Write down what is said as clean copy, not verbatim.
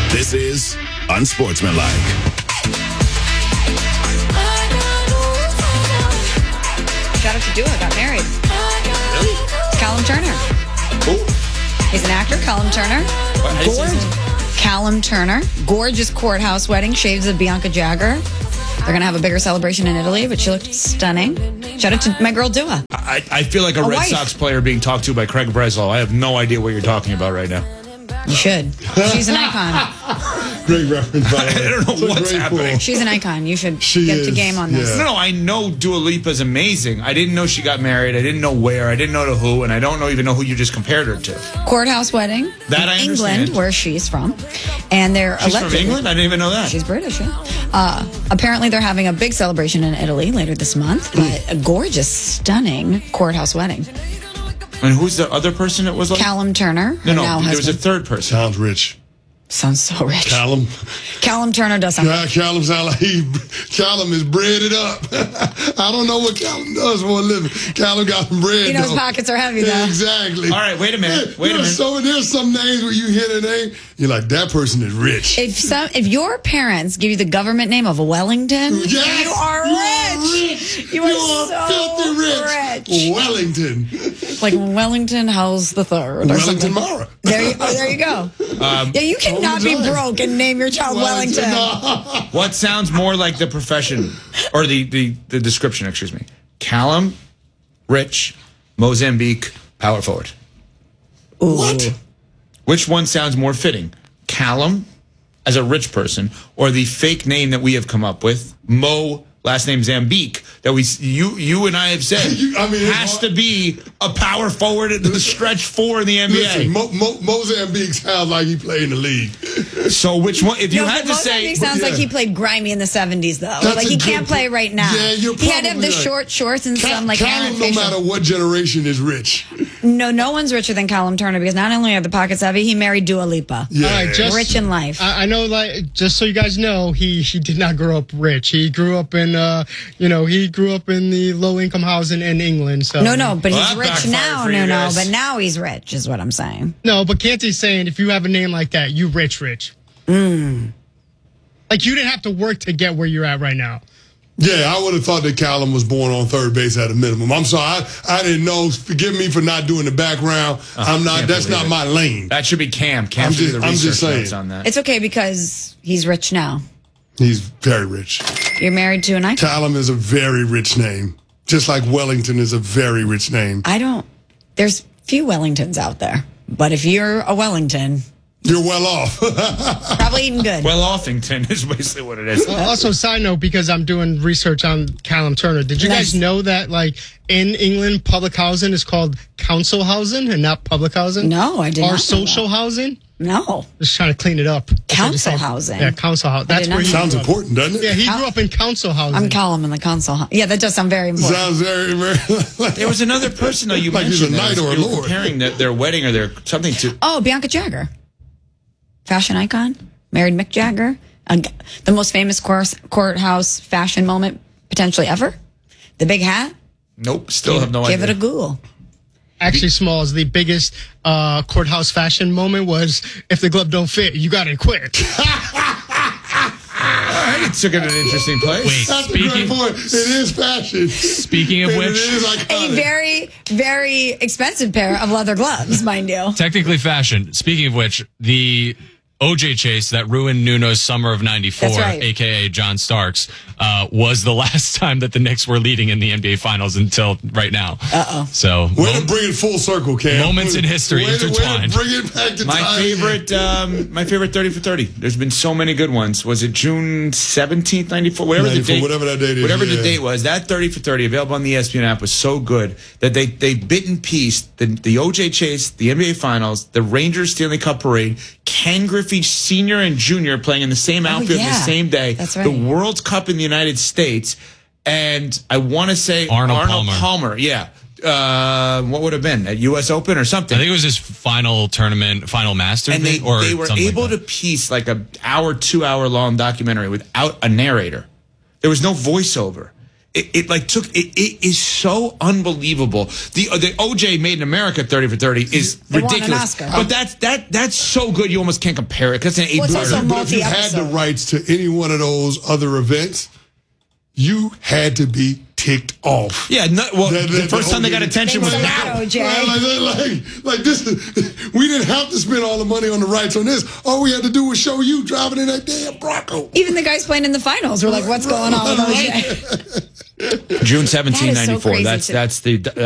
This is Unsportsmanlike. Shout out to Dua, got married. Really? It's Callum Turner. Who? He's an actor, Callum Turner. How do you say his name? Callum Turner. Gorgeous courthouse wedding, shades of Bianca Jagger. They're going to have a bigger celebration in Italy, but she looked stunning. Shout out to my girl Dua. I feel like a Red wife. Sox player being talked to by Craig Breslow. I have no idea what you're talking about right now. You should. She's an icon. Great reference, by the way. I don't know It's a what's great happening. pull. She's an icon. You should She get is, to game on this. yeah. No, I know Dua Lipa's amazing. I didn't know she got married. I didn't know where. I didn't know to who. And I don't even know who you just compared her to. Courthouse wedding That I in understand. England, where she's from. And they're She's allegedly... from England? I didn't even know that. She's British, yeah. Apparently, they're having a big celebration in Italy later this month. But a gorgeous, stunning courthouse wedding. And who's the other person that was like? Callum Turner, her No, now there was a husband. third person. Sounds rich. Sounds so rich. Callum. Callum Turner does something. Callum sound like Callum is breaded up. I don't know what Callum does for a living. Callum got some bread. You know his though. pockets are heavy, though. Yeah, exactly. All right, wait a minute. Wait a minute. So there's some names where you hear the name, you're like, that person is rich. If your parents give you the government name of Wellington, Yes, you are rich. You are so filthy rich. Wellington. Like Wellington House the Third. Wellington Mara. There you go. Yeah, you cannot be Wellington. broke and name your child Wellington. What sounds more like the profession or the description, excuse me? Callum, Rich, Mozambique, power forward. What? Which one sounds more fitting? Callum as a rich person or the fake name that we have come up with, Mo, last name Zambique, that you and I have said has to be a power forward at the stretch 4 in the NBA. Listen, Mozambique sounds like he played in the league. So which one? If you No, had but to say, Mozambique sounds like he played grimy in the 70s, though. That's Like a he good can't play point. right now. Yeah, you're he had to have the probably right. short shorts and some like Aaron Callum, no facial. matter what generation, is rich. No one's richer than Callum Turner because not only are the pockets heavy, he married Dua Lipa. Yeah. All right, just Rich in life. I know, like, just so you guys know, he did not grow up rich. He grew up in, he grew up in the low income housing in England. So No, but Well, he's that rich backfired now. for you No, guys. but now he's rich, is what I'm saying. No, but Canty's saying if you have a name like that, you rich. Like you didn't have to work to get where you're at right now. Yeah, I would have thought that Callum was born on third base at a minimum. I'm sorry, I didn't know. Forgive me for not doing the background. That's not my lane. that should be Cam. Cam should do the I'm research just saying. notes on that. It's okay because he's rich now. He's very rich. You're married to an icon. Callum is a very rich name, just like Wellington is a very rich name. There's few Wellingtons out there, but if you're a Wellington, You're well off. probably eating good. Well, Offington is basically what it is. Also, side note, because I'm doing research on Callum Turner, did you Nice. guys know that, like, in England, public housing is called council housing and not public housing? No, I did not know Or social that. housing? No. Just trying to clean it up. Council housing. Yeah, council housing. I That's did not where he know. Sounds grew up. important, doesn't it? Yeah, he grew up in council housing. I'm Callum in the console. Yeah, that does sound very important. Sounds very, very. There was another person, though, you Like he's mentioned. a knight that or a you were lord. comparing their wedding or their something to. Oh, Bianca Jagger. Fashion icon. Married Mick Jagger. The most famous courthouse fashion moment potentially ever. The big hat. Nope, still have no idea. Give it a Google. Actually, Smalls, the biggest courthouse fashion moment was if the glove don't fit, you got to quit. It took it an interesting place. Wait, That's a great point. It is fashion. Speaking of And which, it is A iconic. very, very expensive pair of leather gloves, mind you. technically fashion. Speaking of which, the OJ chase that ruined Nuno's summer of '94, That's right. aka John Starks, was the last time that the Knicks were leading in the NBA Finals until right now. So Way to bring it full circle, Cam. Moments in history Way to intertwined. bring it back to My time. favorite 30 for 30. There's been so many good ones. Was it June 17th, 94? Whatever the 94, date. whatever that date is, Whatever the yeah. date was. That 30 for 30 available on the ESPN app was so good that they bit and pieced the OJ chase, the NBA Finals, the Rangers Stanley Cup parade, Ken Griffey Sr. and Jr. playing in the same outfit on the yeah. same day. That's right. The World Cup in the United States, and I want to say Arnold Palmer. Yeah. What would have been at U.S. Open or something? I think it was his final tournament, final Masters, And they were something able like to that. piece like a 2 hour long documentary without a narrator. There was no voiceover. It is so unbelievable. The OJ Made in America 30 for 30 is They won an ridiculous. Oscar. But that's so good you almost can't compare it because it's an Well, it's also eight-parter. But if you had the rights to any one of those other events, you had to be ticked off. Yeah, the first time they got attention was now. OJ. Like this, we didn't have to spend all the money on the rights on this. All we had to do was show you driving in that damn Bronco. Even the guys playing in the finals were like, "What's going on with OJ?" June 17, That is so 94. crazy That's the